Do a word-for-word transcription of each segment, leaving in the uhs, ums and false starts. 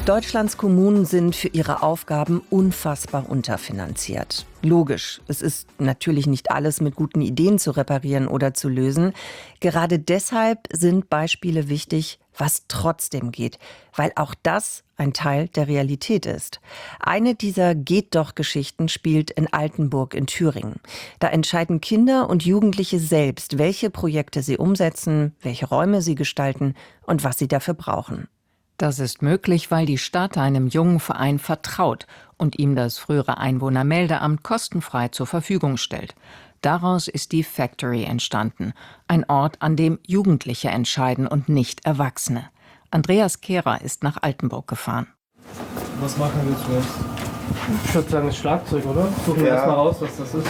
Deutschlands Kommunen sind für ihre Aufgaben unfassbar unterfinanziert. Logisch, es ist natürlich nicht alles mit guten Ideen zu reparieren oder zu lösen. Gerade deshalb sind Beispiele wichtig, was trotzdem geht, weil auch das ein Teil der Realität ist. Eine dieser Geht-doch-Geschichten spielt in Altenburg in Thüringen. Da entscheiden Kinder und Jugendliche selbst, welche Projekte sie umsetzen, welche Räume sie gestalten und was sie dafür brauchen. Das ist möglich, weil die Stadt einem jungen Verein vertraut und ihm das frühere Einwohnermeldeamt kostenfrei zur Verfügung stellt. Daraus ist die Factory entstanden, ein Ort, an dem Jugendliche entscheiden und nicht Erwachsene. Andreas Kehrer ist nach Altenburg gefahren. Was machen wir zuerst? Ich würde sagen, das Schlagzeug, oder? Suchen wir Ja. erstmal raus, was das ist.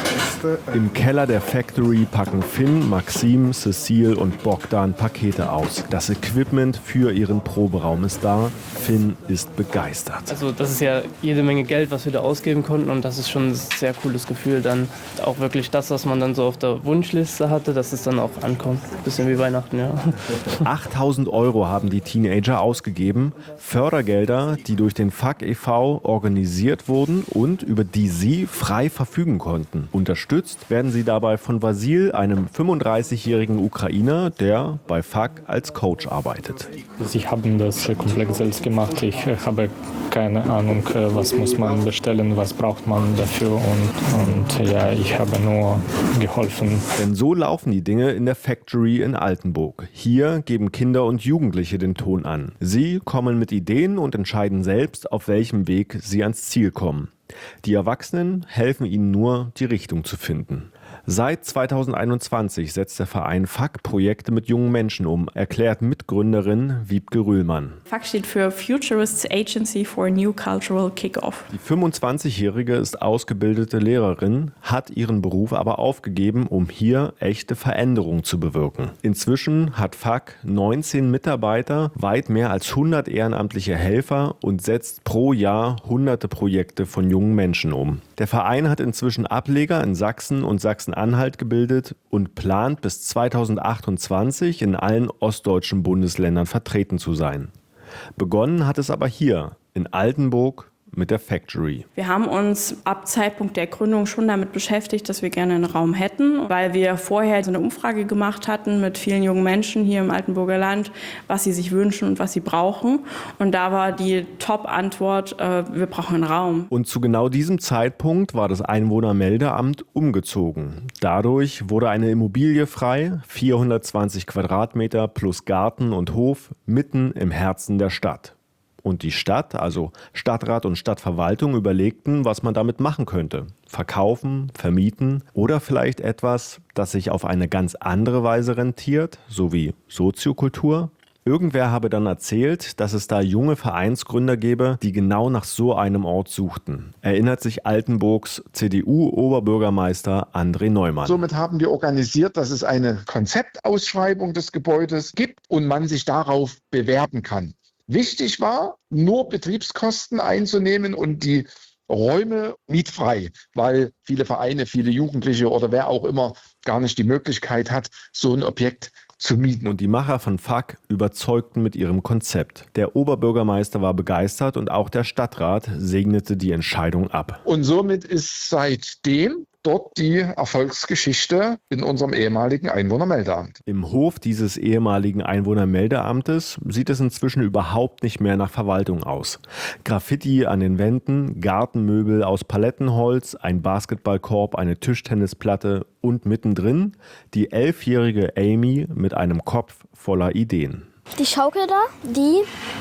Im Keller der Factory packen Finn, Maxim, Cecile und Bogdan Pakete aus. Das Equipment für ihren Proberaum ist da. Finn ist begeistert. Also das ist ja jede Menge Geld, was wir da ausgeben konnten, und das ist schon ein sehr cooles Gefühl, dann auch wirklich das, was man dann so auf der Wunschliste hatte, dass es dann auch ankommt. Bisschen wie Weihnachten, ja. achttausend Euro haben die Teenager ausgegeben. Fördergelder, die durch den F A K e V organisiert wurden und über die sie frei verfügen konnten. Unterstützt werden sie dabei von Vasil, einem fünfunddreißigjährigen Ukrainer, der bei F A K als Coach arbeitet. Sie haben das komplett selbst gemacht. Ich habe keine Ahnung, was muss man bestellen, was braucht man dafür, und, und ja, ich habe nur geholfen. Denn so laufen die Dinge in der Factory in Altenburg. Hier geben Kinder und Jugendliche den Ton an. Sie kommen mit Ideen und entscheiden selbst, auf welchem Weg sie ans Ziel kommen. Die Erwachsenen helfen ihnen nur, die Richtung zu finden. Seit zweitausendeinundzwanzig setzt der Verein F A K Projekte mit jungen Menschen um, erklärt Mitgründerin Wiebke Rühlmann. F A K steht für Futurists Agency for a New Cultural Kick-Off. Die fünfundzwanzigjährige ist ausgebildete Lehrerin, hat ihren Beruf aber aufgegeben, um hier echte Veränderungen zu bewirken. Inzwischen hat F A K neunzehn Mitarbeiter, weit mehr als hundert ehrenamtliche Helfer und setzt pro Jahr hunderte Projekte von jungen Menschen um. Der Verein hat inzwischen Ableger in Sachsen und Sachsen-Anhalt gebildet und plant bis zweitausendachtundzwanzig in allen ostdeutschen Bundesländern vertreten zu sein. Begonnen hat es aber hier in Altenburg mit der Factory. Wir haben uns ab Zeitpunkt der Gründung schon damit beschäftigt, dass wir gerne einen Raum hätten, weil wir vorher so eine Umfrage gemacht hatten mit vielen jungen Menschen hier im Altenburger Land, was sie sich wünschen und was sie brauchen. Und da war die Top-Antwort, äh, wir brauchen einen Raum. Und zu genau diesem Zeitpunkt war das Einwohnermeldeamt umgezogen. Dadurch wurde eine Immobilie frei, vierhundertzwanzig Quadratmeter plus Garten und Hof, mitten im Herzen der Stadt. Und die Stadt, also Stadtrat und Stadtverwaltung, überlegten, was man damit machen könnte. Verkaufen, vermieten oder vielleicht etwas, das sich auf eine ganz andere Weise rentiert, so wie Soziokultur. Irgendwer habe dann erzählt, dass es da junge Vereinsgründer gäbe, die genau nach so einem Ort suchten. Erinnert sich Altenburgs C D U-Oberbürgermeister André Neumann. Somit haben wir organisiert, dass es eine Konzeptausschreibung des Gebäudes gibt und man sich darauf bewerben kann. Wichtig war, nur Betriebskosten einzunehmen und die Räume mietfrei, weil viele Vereine, viele Jugendliche oder wer auch immer gar nicht die Möglichkeit hat, so ein Objekt zu mieten. Und die Macher von F A K überzeugten mit ihrem Konzept. Der Oberbürgermeister war begeistert und auch der Stadtrat segnete die Entscheidung ab. Und somit ist seitdem dort die Erfolgsgeschichte in unserem ehemaligen Einwohnermeldeamt. Im Hof dieses ehemaligen Einwohnermeldeamtes sieht es inzwischen überhaupt nicht mehr nach Verwaltung aus. Graffiti an den Wänden, Gartenmöbel aus Palettenholz, ein Basketballkorb, eine Tischtennisplatte und mittendrin die elfjährige Amy mit einem Kopf voller Ideen. Die Schaukel da, die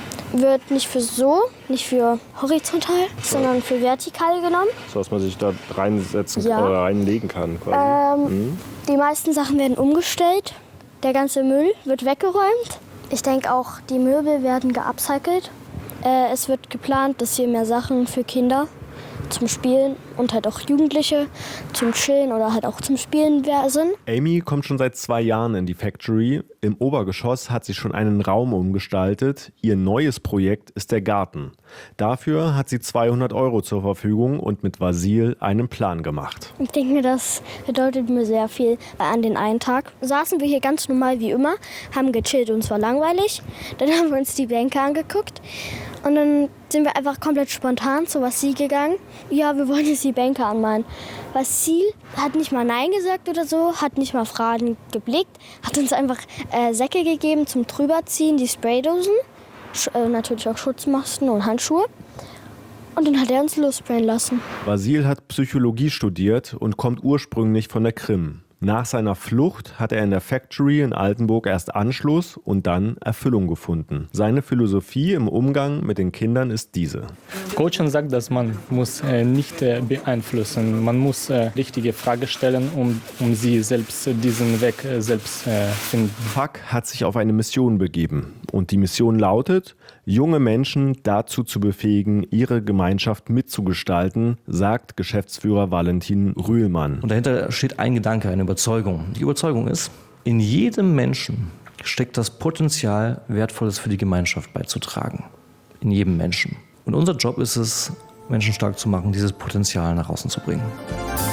wird nicht für so, nicht für horizontal, sondern für vertikal genommen. So dass man sich da reinsetzen Ja. oder reinlegen kann. Quasi. Ähm, Mhm. Die meisten Sachen werden umgestellt. Der ganze Müll wird weggeräumt. Ich denke auch, die Möbel werden geupcycelt. Äh, es wird geplant, dass hier mehr Sachen für Kinder zum Spielen und halt auch Jugendliche zum Chillen oder halt auch zum Spielen sind. Amy kommt schon seit zwei Jahren in die Factory. Im Obergeschoss hat sie schon einen Raum umgestaltet. Ihr neues Projekt ist der Garten. Dafür hat sie zweihundert Euro zur Verfügung und mit Vasil einen Plan gemacht. Ich denke mir, das bedeutet mir sehr viel. Weil an den einen Tag saßen wir hier ganz normal wie immer, haben gechillt und es war langweilig. Dann haben wir uns die Bänke angeguckt Und dann sind wir einfach komplett spontan zu Vasil gegangen. Ja, wir wollen jetzt die Bänke anmalen. Vasil hat nicht mal Nein gesagt oder so, hat nicht mal Fragen geblickt, hat uns einfach äh, Säcke gegeben zum Drüberziehen, die Spraydosen, Sch- äh, natürlich auch Schutzmasken und Handschuhe. Und dann hat er uns lossprayen lassen. Vasil hat Psychologie studiert und kommt ursprünglich von der Krim. Nach seiner Flucht hat er in der Factory in Altenburg erst Anschluss und dann Erfüllung gefunden. Seine Philosophie im Umgang mit den Kindern ist diese. Coaching sagt, dass man muss äh, nicht äh, beeinflussen. Man muss äh, richtige Fragen stellen, um, um sie selbst äh, diesen Weg äh, selbst äh, finden. Fuck hat sich auf eine Mission begeben. Und die Mission lautet, junge Menschen dazu zu befähigen, ihre Gemeinschaft mitzugestalten, sagt Geschäftsführer Valentin Rühlmann. Und dahinter steht ein Gedanke, eine Überzeugung. Die Überzeugung ist, in jedem Menschen steckt das Potenzial, Wertvolles für die Gemeinschaft beizutragen. In jedem Menschen. Und unser Job ist es, Menschen stark zu machen, dieses Potenzial nach außen zu bringen.